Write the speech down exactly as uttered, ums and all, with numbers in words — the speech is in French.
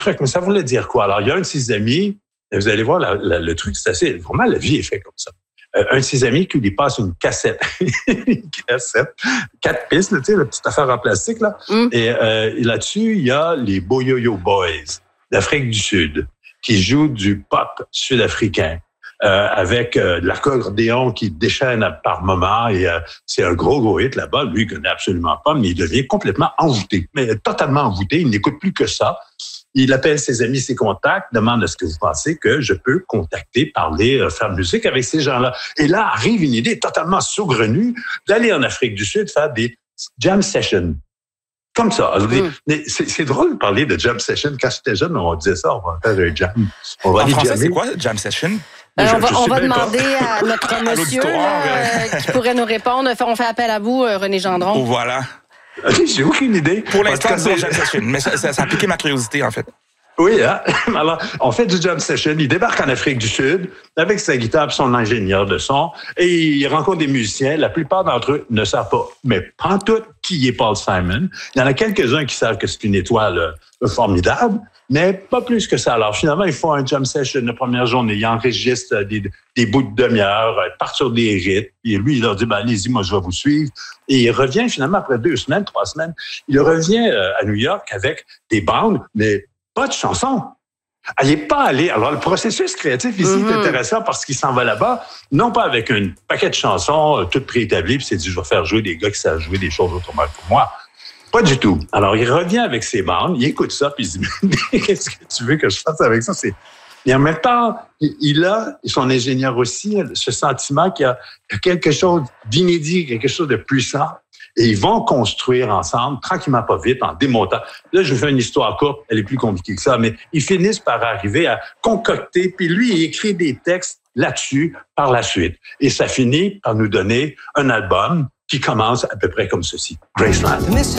truc, mais ça voulait dire quoi? Alors, il y a un de ses amis, et vous allez voir, la, la, le truc, c'est assez, vraiment, la vie est faite comme ça. Euh, un de ses amis qui lui passe une cassette, une cassette, quatre pistes, là, tu sais, la petite affaire en plastique, là. Mm. Et, euh, et là-dessus, il y a les Boyoyo Boys d'Afrique du Sud qui jouent du pop sud-africain. Euh, avec euh, de l'accordéon qui déchaîne par moments et euh, c'est un gros, gros hit là-bas. Lui, il connaît absolument pas, mais il devient complètement envoûté, mais totalement envoûté. Il n'écoute plus que ça. Il appelle ses amis, ses contacts, demande est-ce que vous pensez que je peux contacter, parler, euh, faire musique avec ces gens-là. Et là arrive une idée totalement saugrenue d'aller en Afrique du Sud faire des jam sessions. Comme ça. Mm. Mais c'est, c'est drôle de parler de jam session. Quand j'étais jeune, on disait ça, on va faire un jam. On va en aller français, jammer. c'est quoi, jam session? Euh, on va, on va demander pas. à notre monsieur là, euh, qui pourrait nous répondre. On fait appel à vous, René Gendron. Oh, voilà. J'ai aucune idée. Pour l'instant, c'est jam session, mais ça, ça, ça a piqué ma curiosité, en fait. Oui, hein? Alors, on fait du jam session. Il débarque en Afrique du Sud avec sa guitare et son ingénieur de son et il rencontre des musiciens. La plupart d'entre eux ne savent pas, mais pas tout qui est Paul Simon. Il y en a quelques-uns qui savent que c'est une étoile euh, formidable, mais pas plus que ça. Alors, finalement, ils font un jam session la première journée. Ils enregistrent des, des bouts de demi-heure, partent sur des rythmes. Et lui, il leur dit, ben, allez-y, moi, je vais vous suivre. Et il revient finalement après deux semaines, trois semaines. Il revient euh, à New York avec des bandes, mais pas de chansons. Il n'est pas allé. Alors, le processus créatif ici mm-hmm. est intéressant parce qu'il s'en va là-bas, non pas avec un paquet de chansons euh, toutes préétablies, puis il s'est dit, je vais faire jouer des gars qui savent jouer des choses autrement que moi. Pas du tout. Alors, il revient avec ses bandes, il écoute ça, puis il se dit, qu'est-ce que tu veux que je fasse avec ça? C'est... Et en même temps, il a, son ingénieur aussi, ce sentiment qu'il y a quelque chose d'inédit, quelque chose de puissant. Et ils vont construire ensemble, tranquillement, pas vite, en démontant. Là, je vous fais une histoire courte, elle est plus compliquée que ça, mais ils finissent par arriver à concocter, puis lui, il écrit des textes là-dessus par la suite. Et ça finit par nous donner un album qui commence à peu près comme ceci. Graceland.